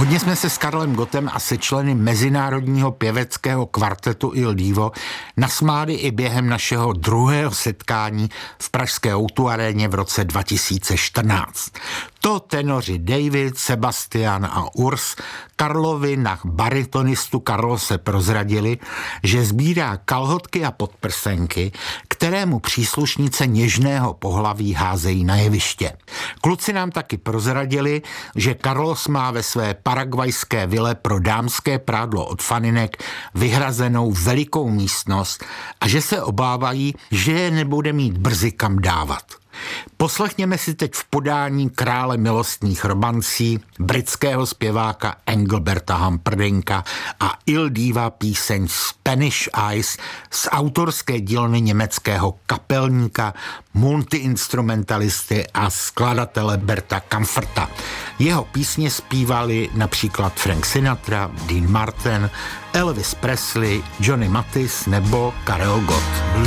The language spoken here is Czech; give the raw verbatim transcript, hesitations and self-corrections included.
Hodně jsme se s Karlem Gottem a se členy mezinárodního pěveckého kvartetu Il Divo nasmáli i během našeho druhého setkání v pražské ó dvě aréně v roce dva tisíce čtrnáct. To tenoři David, Sebastian a Urs Karlovi na baritonistu Carlose prozradili, že sbírá kalhotky a podprsenky, které mu příslušnice něžného pohlaví házejí na jeviště. Kluci nám taky prozradili, že Carlos má ve své paraguajské vile pro dámské prádlo od faninek vyhrazenou velikou místnost a že se obávají, že je nebude mít brzy kam dávat. Poslechněme si teď v podání krále milostných romancí, britského zpěváka Engelberta Humperdincka a Il Diva píseň Spanish Eyes z autorské dílny německého kapelníka, multiinstrumentalisty a skladatele Berta Kampferta. Jeho písně zpívali například Frank Sinatra, Dean Martin, Elvis Presley, Johnny Mathis nebo Karel Gott.